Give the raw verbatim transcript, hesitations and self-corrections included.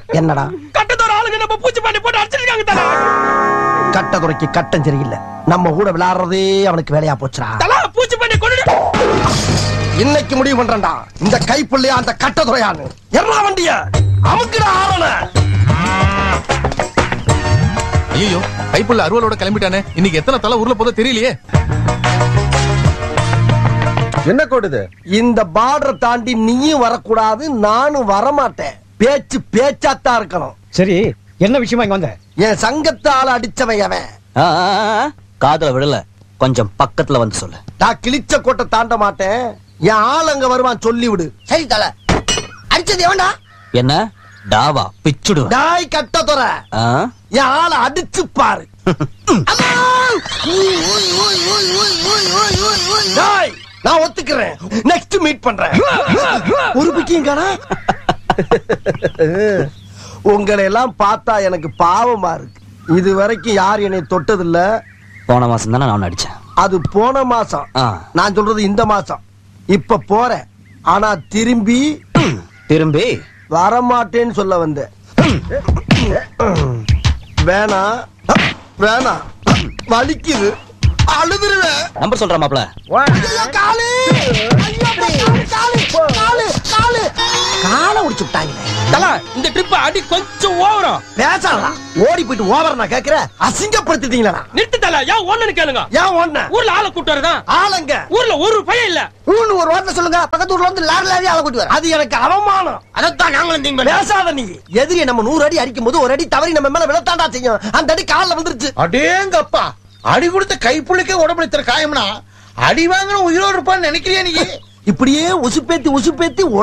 என்னடா கட்டத்தோட ஆளுங்க நம்ம பூச்சி பண்ணி போட்டு அடிச்சிருக்காங்க தல. கட்டதுரைக்கு கட்டம் சரியில்லை. நம்ம கூட விளையாடுறதே அவனுக்கு வேலையா போச்சுடா. தல பூச்சி பண்ணி கொண்டு இன்னைக்கு முடிவு பண்றேன்டா. இந்த கைப்புள்ளையா அந்த கட்டதுரையான்னு. எல்லா வண்டிய அமுக்குடா ஆளன. ஐயோ கைப்புள்ள அருவலோட கிளம்பிட்டானே. இன்னைக்கு எத்தனை தலை ஊர்ல போதோ தெரியலையே. என்ன கோடுது? இந்த பார்டர் தாண்டி நீயும் வரக்கூடாது, நானும் வரமாட்டேன். பேச்சு பேச்சாத்தான் இருக்கணும். சரி, என்ன விஷயமா இங்க வந்த? என் சங்கத்தால அடிச்சவன் அவன். காதல விடல, கொஞ்சம் பக்கத்துல வந்து சொல்லு. நான் கிழிச்ச கோட்டை தாண்ட மாட்டேன். என் ஆள் அங்க வருவான், சொல்லி விடு. சரி தல, அடிச்சது எவன்டா? என்ன டாவா பிச்சுடுவேன். டாய் கட்டதுர, என் ஆளை அடிச்சு பாரு. டாய் நான் ஒத்துக்கிறேன். நெக்ஸ்ட் மீட் பண்றேன். ஒரு பிக்கிங்கானா? உங்களை எல்லாம் பார்த்தா எனக்கு பாவமா இருக்கு. இது வரைக்கும் யார் என்னை தொட்டதில்ல. போன மாசம் தானே நான் அடிச்சேன். அது போன மாசம். நான் சொல்றது இந்த மாசம். இப்ப போறேன், ஆனா திரும்பி திரும்பி வரமாட்டேன்னு சொல்ல வந்தேன். வேணா வேணா, வலிக்குது, அழுதுருவேன். நம்பர் சொல்ற மாப்ள. காலை உடிச்சு விட்டாங்க. தல இந்த ட்ரிப் அடி கொஞ்சம் ஓவரா பேசலாம். ஓடி போயிட்டு ஓவர் நான் கேக்குற, அசிங்கப்படுத்திட்டீங்களா? நிறுத்து தல. ஏன் ஒண்ணு கேளுங்க. ஏன் ஒண்ணு? ஊர்ல ஆளை கூட்டு வரதான். ஆளுங்க ஊர்ல ஒரு பையன் இல்ல. ஊன்னு ஒரு வார்த்தை சொல்லுங்க. பக்கத்து ஊர்ல வந்து லாரி லாரி ஆள கூட்டி வர. அது எனக்கு அவமானம். அதத்தான் நாங்களும் திங்க் பண்ணோம். பேசாத நீ. எதிரியை நம்ம நூறு அடி அடிக்கும் போது ஒரு அடி தவறி நம்ம மேல விழத்தாண்டா செய்யும். அந்த அடி கால்ல வந்துருச்சு. அடேங்கப்பா, அடி கொடுத்த கைப்புள்ளிக்கே உடம்புல இத்தனை காயம்னா அடி வாங்குற உயிரோடு இருப்பான்னு நினைக்கிறியா நீ? இப்படியே உசுப்பேத்தி உசுப்பேத்தி